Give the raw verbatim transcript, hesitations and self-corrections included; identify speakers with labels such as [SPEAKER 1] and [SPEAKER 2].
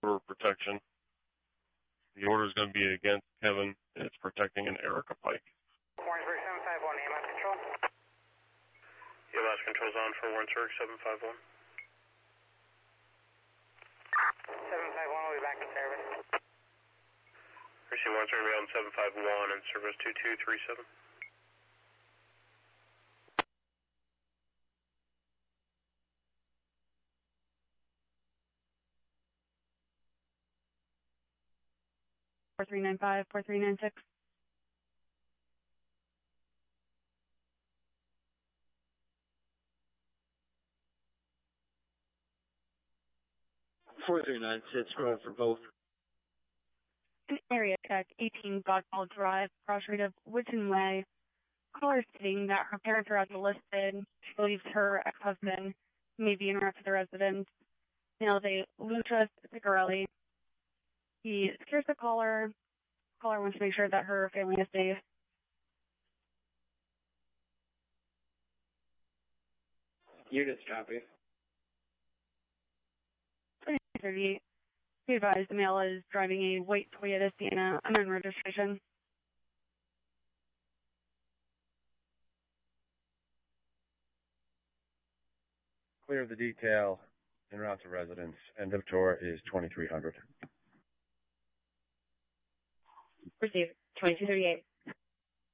[SPEAKER 1] for protection. The order is going to be against Kevin, and it's protecting an Erica Pike.
[SPEAKER 2] Warrensburg seven five one, A M S control.
[SPEAKER 3] E M S control's on for Warrensburg seven five one.
[SPEAKER 2] seven five one will be back in service.
[SPEAKER 3] Receive Warrensburg on seven five one and service two two three seven.
[SPEAKER 4] four three nine five, four three nine six.
[SPEAKER 5] four three nine six, going for both.
[SPEAKER 4] An area check, eighteen Godfall Drive, cross street of Woodson Way. Caller stating that her parents are as listed. She believes her ex-husband may be interrupted the residence. Now they Lucha Sicarelli. He scares the caller. Caller wants to make sure that her family is safe.
[SPEAKER 5] Units copy.
[SPEAKER 4] twenty thirty-eight. Be advised the male is driving a white Toyota Sienna, unknown registration.
[SPEAKER 6] Clear the detail en route to residence. End of tour is twenty-three hundred.
[SPEAKER 4] Received. twenty-two thirty-eight.